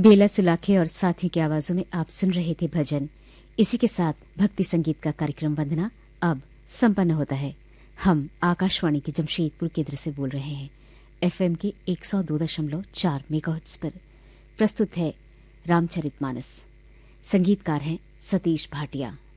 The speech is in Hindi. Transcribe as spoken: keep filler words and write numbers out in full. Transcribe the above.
बेला सुलाखे और साथियों की आवाजों में आप सुन रहे थे भजन। इसी के साथ भक्ति संगीत का कार्यक्रम वंदना अब संपन्न होता है। हम आकाशवाणी के जमशेदपुर केंद्र से बोल रहे हैं। एफएम के एक सौ दो दशमलव चार मेगाहर्ट्ज पर प्रस्तुत है रामचरितमानस। संगीतकार हैं सतीश भाटिया।